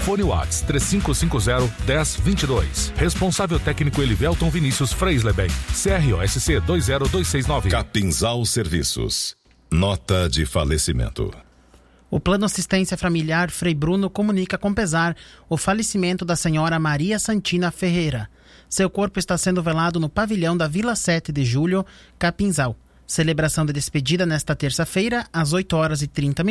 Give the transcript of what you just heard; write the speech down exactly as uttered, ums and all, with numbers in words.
Fone Whats três cinco cinco zero, um zero dois dois. Responsável técnico Elivelton Vinícius Freisleben. C R O S C dois zero dois seis nove. Capinzal Serviços. Nota de falecimento. O Plano Assistência Familiar Frei Bruno comunica com pesar o falecimento da senhora Maria Santina Ferreira. Seu corpo está sendo velado no pavilhão da Vila sete de Julho, Capinzal. Celebração de despedida nesta terça-feira, às oito horas e trinta minutos.